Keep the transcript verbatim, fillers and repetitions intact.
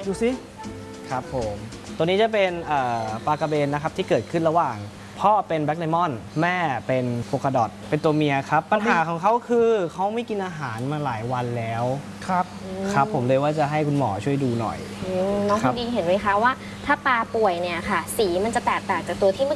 ดูสิครับผมตัวนี้จะเป็นปลากระเบนนะครับที่เกิดขึ้นระหว่างพ่อเป็นแบล็กไดมอนด์แม่เป็นโฟกาดอทเป็นตัวเมียครับปัญหาของเขาคือเขาไม่กินอาหารมาหลายวันแล้วครับครับผมเลยว่าจะให้คุณหมอช่วยดูหน่อยน้องคุณดีเห็นไหมคะว่าถ้าปลาป่วยเนี่ยค่ะสีมันจะแตกต่างจากตัวที่เมื่อ